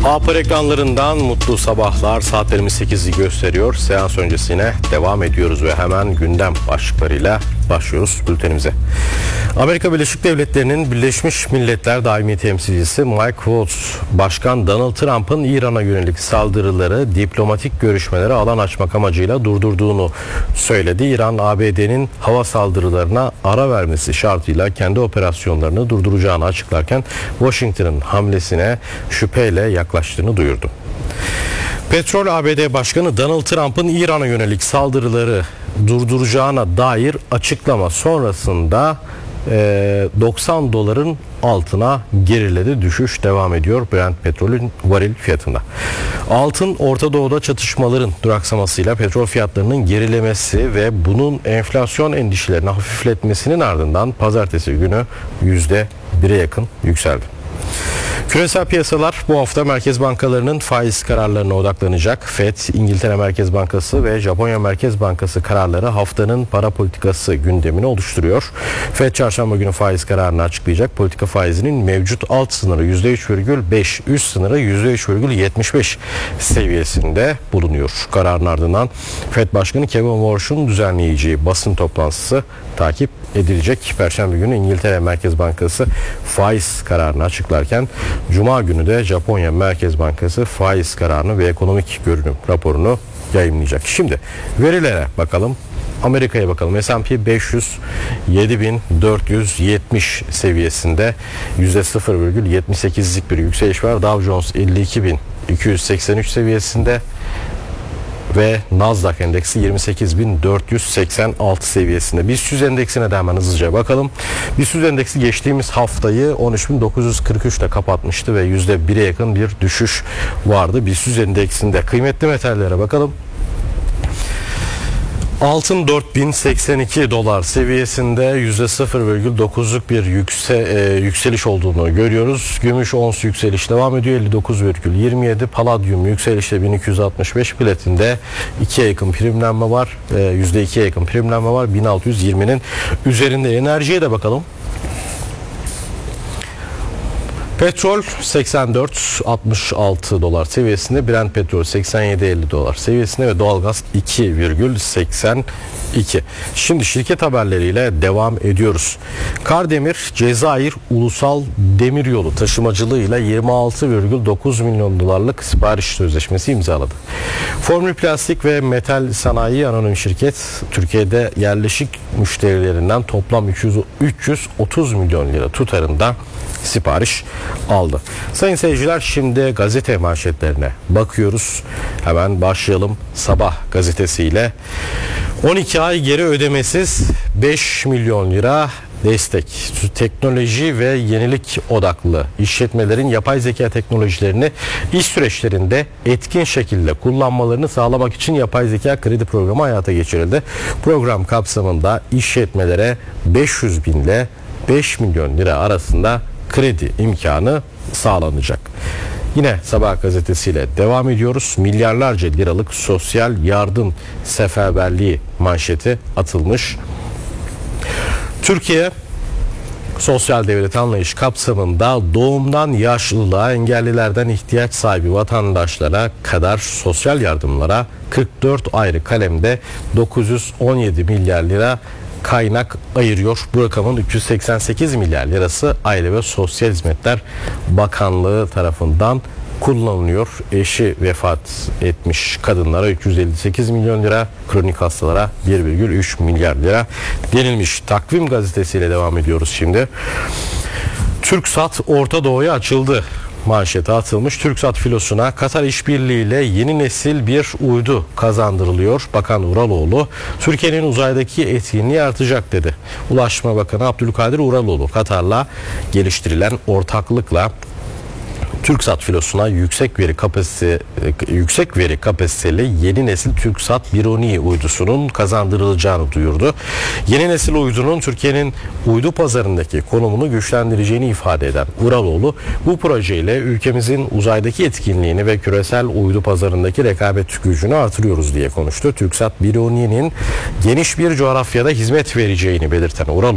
Haber ekranlarından mutlu sabahlar. Saatlerimiz 8'i gösteriyor. Seans öncesine devam ediyoruz ve hemen gündem başlıklarıyla başlıyoruz bültenimize. Amerika Birleşik Devletleri'nin Birleşmiş Milletler Daimi Temsilcisi Mike Waltz, Başkan Donald Trump'ın İran'a yönelik saldırıları diplomatik görüşmelere alan açmak amacıyla durdurduğunu söyledi. İran, ABD'nin hava saldırılarına ara vermesi şartıyla kendi operasyonlarını durduracağını açıklarken Washington'ın hamlesine şüpheyle yaklaştığını duyurdu. Petrol ABD Başkanı Donald Trump'ın İran'a yönelik saldırıları durduracağına dair açıklama sonrasında 90 doların altına geriledi. Düşüş devam ediyor Brent petrolün varil fiyatında. Altın, Orta Doğu'da çatışmaların duraksamasıyla petrol fiyatlarının gerilemesi ve bunun enflasyon endişelerini hafifletmesinin ardından pazartesi günü %1'e yakın yükseldi. Küresel piyasalar bu hafta merkez bankalarının faiz kararlarına odaklanacak. FED, İngiltere Merkez Bankası ve Japonya Merkez Bankası kararları haftanın para politikası gündemini oluşturuyor. FED çarşamba günü faiz kararını açıklayacak. Politika faizinin mevcut alt sınırı %3,5, üst sınırı %3,75 seviyesinde bulunuyor. Kararın ardından FED Başkanı Kevin Warsh'un düzenleyeceği basın toplantısı takip edilecek. Perşembe günü İngiltere Merkez Bankası faiz kararını açıklarken Cuma günü de Japonya Merkez Bankası faiz kararını ve ekonomik görünüm raporunu yayımlayacak. Şimdi verilere bakalım. Amerika'ya bakalım. S&P 500 7470 seviyesinde %0,78'lik bir yükseliş var. Dow Jones 52.283 seviyesinde ve Nasdaq endeksi 28.486 seviyesinde. BIST 100 endeksine de hemen hızlıca bakalım. BIST 100 endeksi geçtiğimiz haftayı 13.943 ile kapatmıştı ve %1'e yakın bir düşüş vardı BIST 100 endeksinde. Kıymetli metallere bakalım. Altın 4082 dolar seviyesinde %0,9'luk bir yükseliş olduğunu görüyoruz. Gümüş ons yükseliş devam ediyor 59,27. Paladyum yükselişte 1265. Platinde 2'ye yakın primlenme var. %2'ye yakın primlenme var. 1620'nin üzerinde. Enerjiye de bakalım. Petrol 84.66 dolar seviyesinde, Brent petrol 87.50 dolar seviyesinde ve doğalgaz 2,82. Şimdi şirket haberleriyle devam ediyoruz. Kardemir, Cezayir Ulusal Demiryolu taşımacılığıyla 26,9 milyon dolarlık sipariş sözleşmesi imzaladı. Formül Plastik ve Metal Sanayi Anonim Şirket, Türkiye'de yerleşik müşterilerinden toplam 330 milyon lira tutarında sipariş aldı. Sayın seyirciler, şimdi gazete manşetlerine bakıyoruz. Hemen başlayalım Sabah gazetesiyle. 12 ay geri ödemesiz 5 milyon lira destek. Teknoloji ve yenilik odaklı işletmelerin yapay zeka teknolojilerini iş süreçlerinde etkin şekilde kullanmalarını sağlamak için yapay zeka kredi programı hayata geçirildi. Program kapsamında işletmelere 500 bin ile 5 milyon lira arasında kredi imkanı sağlanacak. Yine Sabah gazetesiyle devam ediyoruz. Milyarlarca liralık sosyal yardım seferberliği manşeti atılmış. Türkiye sosyal devlet anlayış kapsamında doğumdan yaşlılığa, engellilerden ihtiyaç sahibi vatandaşlara kadar sosyal yardımlara 44 ayrı kalemde 917 milyar lira kaynak ayırıyor. Bu rakamın 388 milyar lirası Aile ve Sosyal Hizmetler Bakanlığı tarafından kullanılıyor. Eşi vefat etmiş kadınlara 358 milyon lira, kronik hastalara 1,3 milyar lira denilmiş. Takvim gazetesiyle devam ediyoruz şimdi. TürkSat Orta Doğu'ya açıldı manşeti atılmış. TürkSat filosuna Katar işbirliğiyle yeni nesil bir uydu kazandırılıyor. Bakan Uraloğlu, Türkiye'nin uzaydaki etkinliği artacak dedi. Ulaştırma Bakanı Abdülkadir Uraloğlu, Katar'la geliştirilen ortaklıkla TürkSat filosuna yüksek veri kapasiteli yeni nesil TürkSat Biruni uydusunun kazandırılacağını duyurdu. Yeni nesil uydunun Türkiye'nin uydu pazarındaki konumunu güçlendireceğini ifade eden Uraloğlu, bu projeyle ülkemizin uzaydaki etkinliğini ve küresel uydu pazarındaki rekabet gücünü artırıyoruz diye konuştu. TürkSat Biruni'nin geniş bir coğrafyada hizmet vereceğini belirten Uraloğlu,